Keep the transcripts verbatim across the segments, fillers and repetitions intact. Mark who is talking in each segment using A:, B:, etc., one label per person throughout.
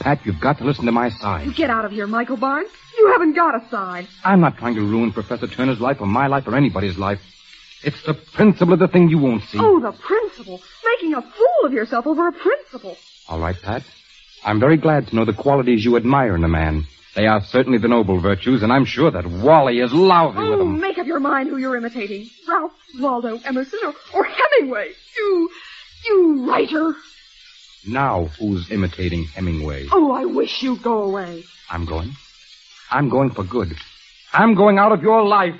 A: Pat, you've got to listen to my side.
B: Get out of here, Michael Barnes. You haven't got a side.
A: I'm not trying to ruin Professor Turner's life or my life or anybody's life. It's the principle of the thing you won't see.
B: Oh, the principle. Making a fool of yourself over a principle.
A: All right, Pat. I'm very glad to know the qualities you admire in a man. They are certainly the noble virtues, and I'm sure that Wally is lousy
B: oh,
A: with them.
B: Make up your mind who you're imitating. Ralph Waldo Emerson or, or Hemingway. You, you writer.
A: Now who's imitating Hemingway?
B: Oh, I wish you'd go away.
A: I'm going. I'm going for good. I'm going out of your life.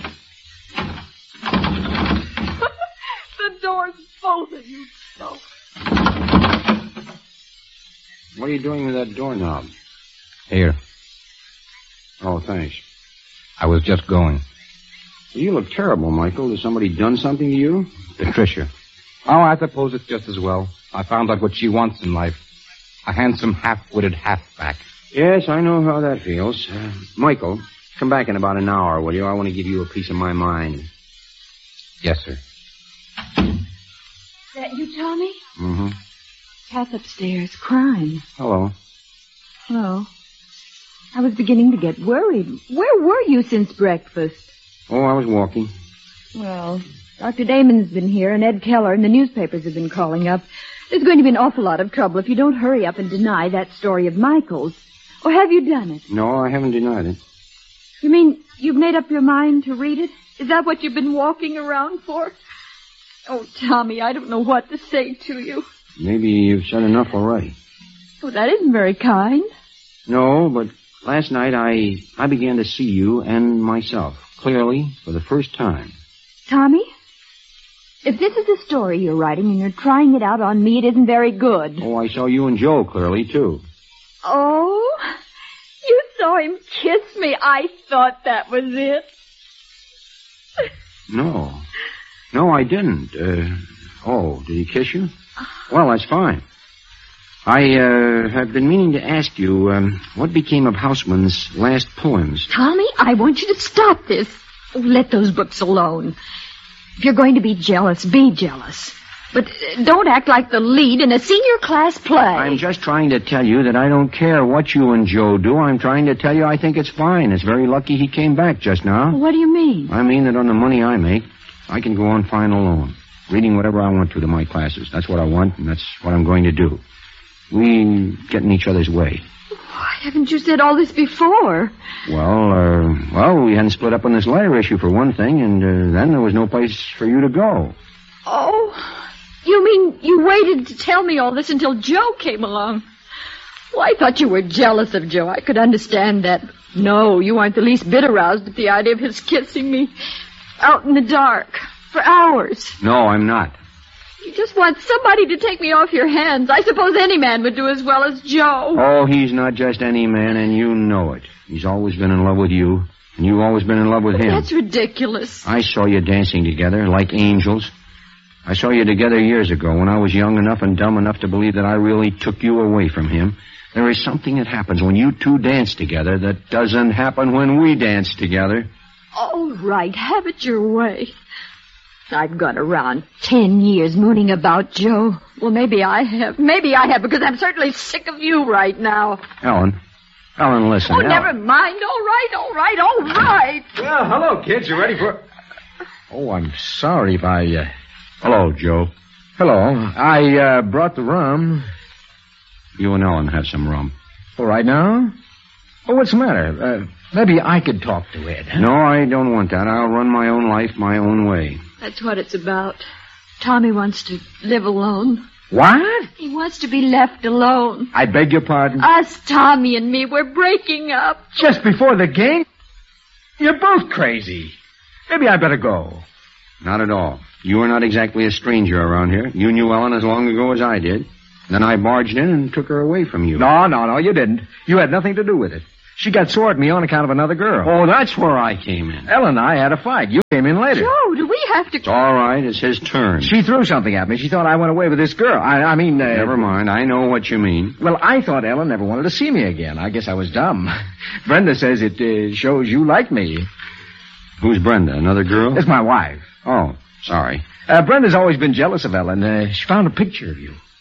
B: The door's bolted, you dope.
C: What are you doing with that doorknob?
A: Here.
C: Oh, thanks.
A: I was just going.
C: You look terrible, Michael. Has somebody done something to you?
A: Patricia. Oh, I suppose it's just as well. I found out what she wants in life. A handsome, half-witted halfback.
C: Yes, I know how that feels. Uh, Michael, come back in about an hour, will you? I want to give you a piece of my mind.
A: Yes, sir.
D: That you, Tommy?
C: Mm-hmm.
D: Kath upstairs, crying.
C: Hello.
D: Hello. I was beginning to get worried. Where were you since breakfast?
C: Oh, I was walking.
D: Well, Doctor Damon's been here, and Ed Keller, and the newspapers have been calling up. There's going to be an awful lot of trouble if you don't hurry up and deny that story of Michael's. Or have you done it?
C: No, I haven't denied it.
D: You mean you've made up your mind to read it? Is that what you've been walking around for? Oh, Tommy, I don't know what to say to you.
C: Maybe you've said enough already.
D: Oh, that isn't very kind.
C: No, but last night I I began to see you and myself clearly for the first time.
D: Tommy, if this is a story you're writing and you're trying it out on me, it isn't very good.
C: Oh, I saw you and Joe clearly, too.
D: Oh, you saw him kiss me. I thought that was it.
C: No. No, I didn't. Uh, oh, did he kiss you? Well, that's fine. I uh, have been meaning to ask you, um, what became of Houseman's last poems?
D: Tommy, I want you to stop this. Oh, let those books alone. If you're going to be jealous, be jealous. But uh, don't act like the lead in a senior class play.
C: I'm just trying to tell you that I don't care what you and Joe do. I'm trying to tell you I think it's fine. It's very lucky he came back just now.
D: What do you mean?
C: I mean that on the money I make, I can go on fine alone, reading whatever I want to to my classes. That's what I want, and that's what I'm going to do. We get in each other's way.
D: Why haven't you said all this before?
C: Well, uh, well, we hadn't split up on this letter issue for one thing, and uh, then there was no place for you to go.
D: Oh, you mean you waited to tell me all this until Joe came along? Well, I thought you were jealous of Joe. I could understand that. No, you aren't the least bit aroused at the idea of his kissing me out in the dark for hours.
C: No, I'm not.
D: You just want somebody to take me off your hands. I suppose any man would do as well as Joe.
C: Oh, he's not just any man, and you know it. He's always been in love with you, and you've always been in love with him.
D: That's ridiculous.
C: I saw you dancing together like angels. I saw you together years ago when I was young enough and dumb enough to believe that I really took you away from him. There is something that happens when you two dance together that doesn't happen when we dance together.
D: All right, have it your way. I've gone around ten years mooning about Joe. Well, maybe I have. Maybe I have, because I'm certainly sick of you right now.
C: Ellen. Ellen, listen.
D: Oh,
C: Ellen.
D: never mind. All right, all right, all right.
C: Well, hello, kids. You ready for... Oh, I'm sorry if I... Uh... Hello, Joe. Hello. I uh, brought the rum. You and Ellen have some rum. All right now? Oh, what's the matter? Uh, maybe I could talk to Ed. Huh? No, I don't want that. I'll run my own life my own way.
D: That's what it's about. Tommy wants to live alone.
C: What?
D: He wants to be left alone.
C: I beg your pardon?
D: Us, Tommy and me, we're breaking up.
C: Just before the game? You're both crazy. Maybe I better go. Not at all. You are not exactly a stranger around here. You knew Ellen as long ago as I did. Then I barged in and took her away from you.
E: No, no, no, you didn't. You had nothing to do with it. She got sore at me on account of another girl.
C: Oh, that's where I came in.
E: Ellen and I had a fight. You came in later.
D: Joe, do we have to...
C: It's all right. It's his turn.
E: She threw something at me. She thought I went away with this girl. I, I mean... Uh,
C: Never mind. I know what you mean.
E: Well, I thought Ellen never wanted to see me again. I guess I was dumb. Brenda says it uh, shows you like me.
C: Who's Brenda? Another girl?
E: It's my wife.
C: Oh, sorry.
E: Uh, Brenda's always been jealous of Ellen. Uh, she found a picture of you.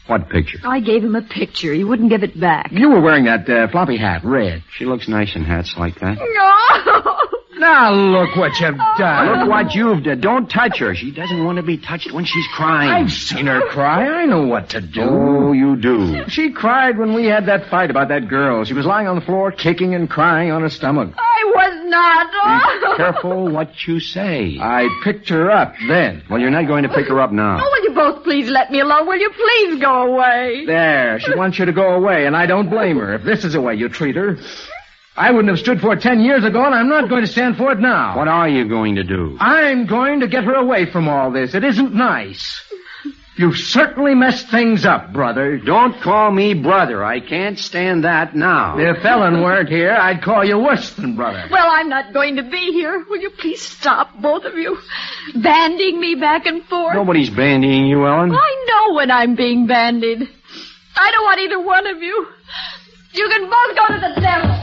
C: What picture?
D: I gave him a picture. He wouldn't give it back.
E: You were wearing that uh, floppy hat, red.
C: She looks nice in hats like that.
D: No!
E: Now look what you've done.
C: Look what you've done. Don't touch her. She doesn't want to be touched when she's crying.
E: I've seen her cry. I know what to do.
C: Oh, you do.
E: She cried when we had that fight about that girl. She was lying on the floor, kicking and crying on her stomach.
D: I was not. Oh.
C: Careful what you say.
E: I picked her up then.
C: Well, you're not going to pick her up now.
D: Oh, will you both please let me alone? Will you please go away?
E: There. She wants you to go away, and I don't blame her if this is the way you treat her. I wouldn't have stood for it ten years ago, and I'm not going to stand for it now.
C: What are you going to do?
E: I'm going to get her away from all this. It isn't nice. You've certainly messed things up, brother.
C: Don't call me brother. I can't stand that now.
E: If Ellen weren't here, I'd call you worse than brother.
D: Well, I'm not going to be here. Will you please stop, both of you, bandying me back and forth?
C: Nobody's bandying you, Ellen.
D: I know when I'm being bandied. I don't want either one of you. You can both go to the devil.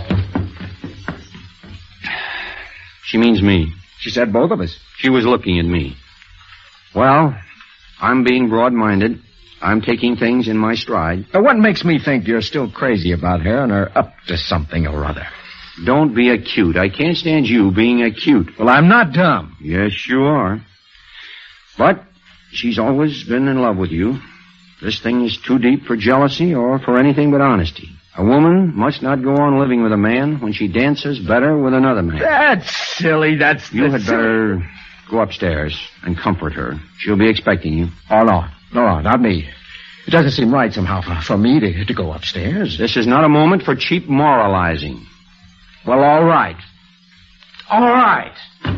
C: She means me.
E: She said both of us.
C: She was looking at me. Well, I'm being broad-minded. I'm taking things in my stride.
E: Now, what makes me think you're still crazy about her and are up to something or other?
C: Don't be acute. I can't stand you being acute.
E: Well, I'm not dumb.
C: Yes, you are. But she's always been in love with you. This thing is too deep for jealousy or for anything but honesty. A woman must not go on living with a man when she dances better with another man.
E: That's silly. That's
C: You had
E: silly.
C: better go upstairs and comfort her. She'll be expecting you.
E: Oh, no. No, no, not me. It doesn't seem right somehow for, for me to, to go upstairs.
C: This is not a moment for cheap moralizing.
E: Well, all right. All right.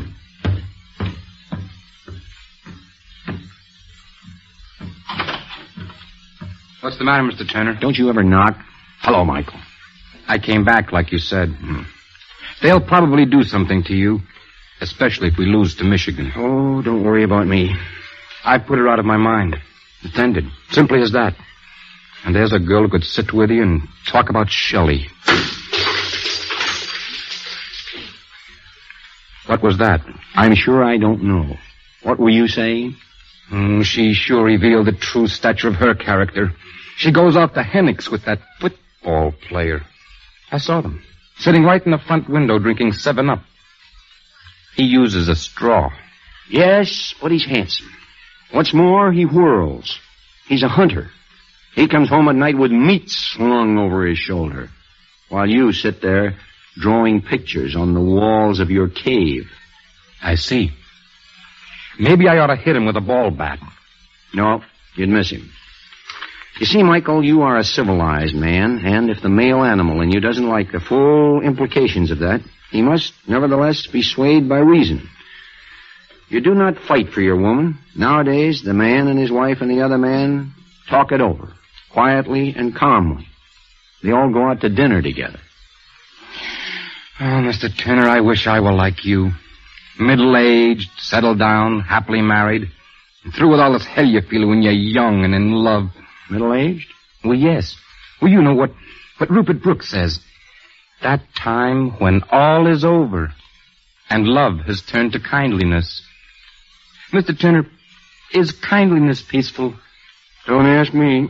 A: What's the matter, Mister Turner?
C: Don't you ever knock? Hello, Michael.
A: I came back, like you said. Hmm. They'll probably do something to you, especially if we lose to Michigan.
C: Oh, don't worry about me.
A: I put her out of my mind. Intended. Simply as that. And there's a girl who could sit with you and talk about Shelley. What was that?
C: I'm sure I don't know. What were you saying?
A: Mm, she sure revealed the true stature of her character. She goes out to Hennick's with that football player. I saw them, sitting right in the front window drinking Seven Up. He uses a straw.
C: Yes, but he's handsome. What's more, he whirls. He's a hunter. He comes home at night with meat slung over his shoulder, while you sit there drawing pictures on the walls of your cave.
A: I see. Maybe I ought to hit him with a ball bat.
C: No, you'd miss him. You see, Michael, you are a civilized man, and if the male animal in you doesn't like the full implications of that, he must, nevertheless, be swayed by reason. You do not fight for your woman. Nowadays, the man and his wife and the other man talk it over, quietly and calmly. They all go out to dinner together.
A: Oh, Mister Turner, I wish I were like you. Middle-aged, settled down, happily married, and through with all this hell you feel when you're young and in love.
C: Middle-aged?
A: Well, yes. Well, you know what, what Rupert Brooke says. That time when all is over and love has turned to kindliness. Mister Turner, is kindliness peaceful?
C: Don't ask me.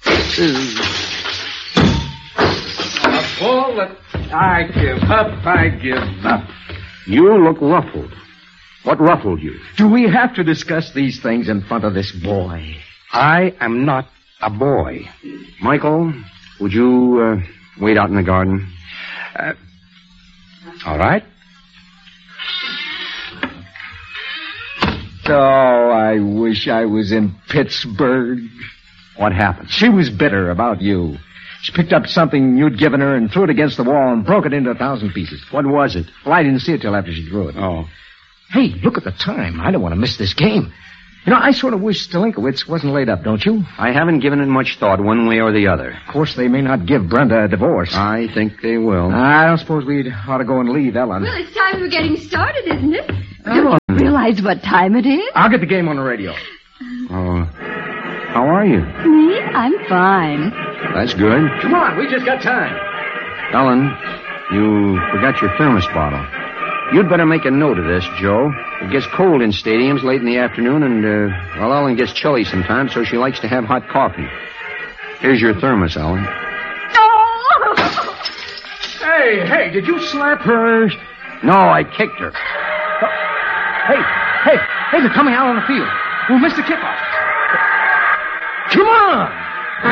E: All that I give up, I give up.
C: You look ruffled. What ruffled you?
E: Do we have to discuss these things in front of this boy?
A: I am not a boy.
C: Michael, would you uh, wait out in the garden?
A: Uh, all right.
E: Oh, I wish I was in Pittsburgh.
C: What happened?
E: She was bitter about you. She picked up something you'd given her and threw it against the wall and broke it into a thousand pieces.
C: What was it?
E: Well, I didn't see it till after she threw it.
C: Oh.
E: Hey, look at the time. I don't want to miss this game. You know, I sort of wish Stalinkowitz wasn't laid up, don't you?
C: I haven't given it much thought one way or the other.
E: Of course, they may not give Brenda a divorce.
C: I think they will.
E: I don't suppose we'd ought to go and leave Ellen.
B: Well, it's time for getting started, isn't it?
D: Don't you realize what time it is?
E: I'll get the game on the radio.
C: Oh. How are you?
D: Me? I'm fine.
C: That's good.
E: Come on, we just got time.
C: Ellen, you forgot your thermos bottle. You'd better make a note of this, Joe. It gets cold in stadiums late in the afternoon, and, uh, well, Ellen gets chilly sometimes, so she likes to have hot coffee. Here's your thermos, Ellen.
B: Oh!
E: Hey, hey, did you slap her?
C: No, I kicked her.
E: Hey, hey, hey, they're coming out on the field. We'll miss the kickoff. Come on!